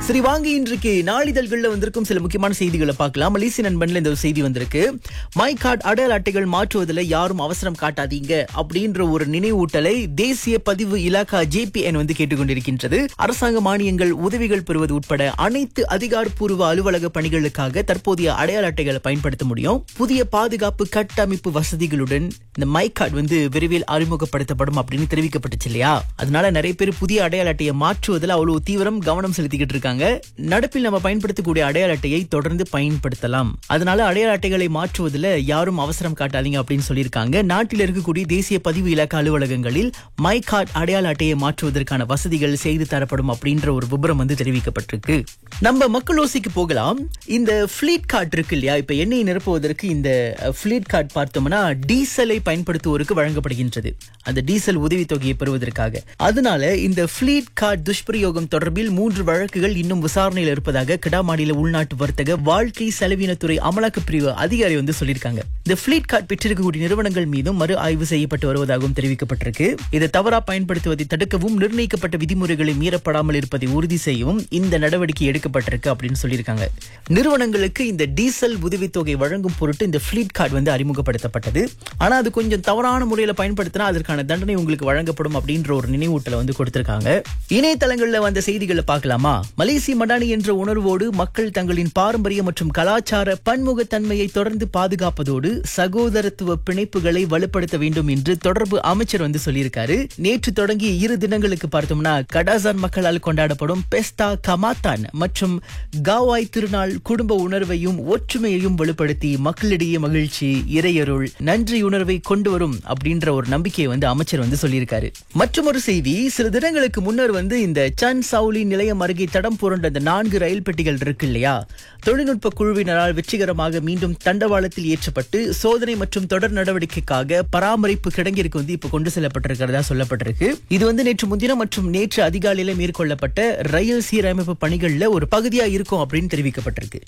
சரி, வாங்க இன்றைக்கு நாளிதழ்கள்ல வந்திருக்கும் சில முக்கியமான செய்திகளை பார்க்கலாம். மலேசிய நண்பன்ல இந்த ஒரு செய்தி வந்திருக்கு. மை கார்டு அடையாள அட்டைகள் மாற்றுவதில் யாரும் அவசரம் காட்டாதீங்க அப்படின்ற ஒரு நினைவூட்டலை தேசிய பதிவு இலாகா JPN வந்து கேட்டுக்கொண்டிருக்கின்றது. அரசாங்க மானியங்கள், உதவிகள் பெறுவது உட்பட அனைத்து அதிகாரப்பூர்வ அலுவலக பணிகளுக்காக தற்போதைய அடையாள அட்டைகளை பயன்படுத்த முடியும். புதிய பாதுகாப்பு கட்டமைப்பு வசதிகளுடன் இந்த மை கார்டு வந்து விரைவில் அறிமுகப்படுத்தப்படும் அப்படின்னு தெரிவிக்கப்பட்டுச்சு இல்லையா? அதனால நிறைய பேர் புதிய அடையாள அட்டையை மாற்றுவதில் அவ்வளவு தீவிரம் கவனம் செலுத்திக்கிட்டு இருக்காங்க. நடப்பில் நம்ம பயன்படுத்தக்கூடிய அடையாள அட்டையை தொடர்ந்து பயன்படுத்தலாம். அதனால அடையாள அட்டைகளை மாற்றுவதில் யாரும் அவசரம் காட்டாதீங்க அப்படின்னு சொல்லியிருக்காங்க. நாட்டில் இருக்கக்கூடிய தேசிய பதிவு இலாக்க அலுவலகங்களில் மை கார்டு அடையாள அட்டையை மாற்றுவதற்கான வசதிகள் செய்து தரப்படும் அப்படின்ற ஒரு விபரம் வந்து தெரிவிக்கப்பட்டிருக்கு. நம்ம மக்களோசிக்கு போகலாம். இந்த ஃபிளீட் கார்டு இருக்கு இல்லையா? இப்ப எண்ணெய் நிரப்புவதற்கு இந்த ஃபிளீட் கார்டு பார்த்தோம்னா டீசலை பயன்படுத்துவோருக்கு வழங்கப்படுகின்றது, அந்த டீசல் உதவித்தொகையை பெறுவதற்காக. அதனால இந்த ஃபிளீட் கார்டு துஷ்பிரயோகம் தொடர்பில் 3 வழக்குகள் இன்னும் விசாரணையில் இருப்பதாக கிடா மாநில உள்நாட்டு வர்த்தக வாழ்க்கை செலவினத்துறை அமலாக்க பிரிவு அதிகாரி வந்து சொல்லியிருக்காங்க. இந்த ஃபிளீட் கார்டு பெற்றிருக்கக்கூடிய நிறுவனங்கள் மீதும் மறு ஆய்வு செய்யப்பட்டு வருவதாகவும் தெரிவிக்கப்பட்டிருக்கு. இதை தவறா பயன்படுத்துவதை தடுக்கவும், நிர்ணயிக்கப்பட்ட விதிமுறைகளை மீறப்படாமல் இருப்பதை உறுதி செய்யவும் இந்த நடவடிக்கை எடுக்கப்பட்டிருக்கு அப்படின்னு சொல்லியிருக்காங்க. நிறுவனங்களுக்கு இந்த டீசல் உதவித்தொகை வழங்கும் பொருட்டு இந்த ஃபிளீட் கார்டு வந்து அறிமுகப்படுத்தப்பட்டது. ஆனா அது கொஞ்சம் தவறான முறையில பயன்படுத்தினா அதற்கான தண்டனை உங்களுக்கு வழங்கப்படும் அப்படின்ற ஒரு நினைவூட்டலை வந்து கொடுத்திருக்காங்க. இணையதளங்கள்ல வந்த செய்திகளை பார்க்கலாமா? மலேசிய மடானி என்ற உணர்வோடு மக்கள் தங்களின் பாரம்பரிய மற்றும் கலாச்சார பன்முகத்தன்மையை தொடர்ந்து பாதுகாப்பதோடு சகோதரத்துவ பிணைப்புகளை வலுப்படுத்த வேண்டும் என்று தொடர்பு அமைச்சர் வந்து சொல்லியிருக்காரு. நேற்று தொடங்கிய 2 தினங்களுக்கு பார்த்தோம்னா கடாசான் மக்களால் கொண்டாடப்படும் பெஸ்தா கமாத்தான் மற்றும் காவாய் திருநாள் குடும்ப உணர்வையும் ஒற்றுமையையும் வலுப்படுத்தி மக்களிடையே மகிழ்ச்சி, இறையருள், நன்றி உணர்வை கொண்டு வரும் அப்படின்ற ஒரு நம்பிக்கையை வந்து அமைச்சர் வந்து சொல்லியிருக்காரு. மற்றொரு செய்தி, சில தினங்களுக்கு முன்னர் வந்து இந்த சன் சவுலி நிலையம் அருகே தடம் புரண்ட அந்த 4 ரயில் பெட்டிகள் இருக்கு இல்லையா? தொழில்நுட்ப குழுவினரால் வெற்றிகரமாக மீண்டும் தண்டவாளத்தில் ஏற்றப்பட்டு சோதனை மற்றும் தொடர் நடவடிக்கைக்காக பராமரிப்பு கிடங்கிற்கு வந்து இப்ப கொண்டு செல்லப்பட்டிருக்கிறதா சொல்லப்பட்டிருக்கு. இது வந்து நேற்று முன்தினம் மற்றும் நேற்று அதிகாலையில மேற்கொள்ளப்பட்ட ரயில் சீரமைப்பு பணிகள்ல ஒரு பகுதியா இருக்கும் அப்படின்னு தெரிவிக்கப்பட்டிருக்கு.